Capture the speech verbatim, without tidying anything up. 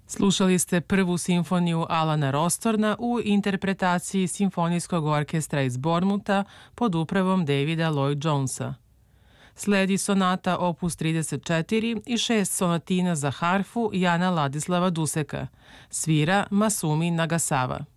Slušali ste prvu simfoniju Alana Rostorna u interpretaciji Simfonijskog orkestra iz Bormuta pod upravom Davida Lloyd Jonesa. Sledi sonata opus trideset četiri i šest sonatina za harfu Jana Ladislava Duseka. Svira Masumi Nagasawa.